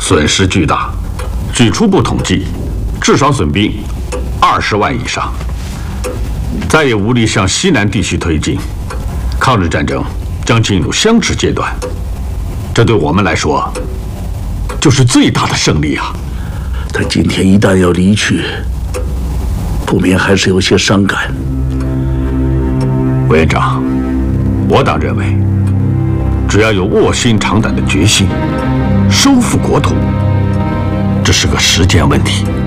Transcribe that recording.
损失巨大，据初步统计，至少损兵20万以上，再也无力向西南地区推进，抗日战争将进入相持阶段。这对我们来说，就是最大的胜利啊！ 他今天一旦要离去，不免还是有些伤感。 委员长，我党认为，只要有卧薪尝胆的决心，收复国土，这是个时间问题。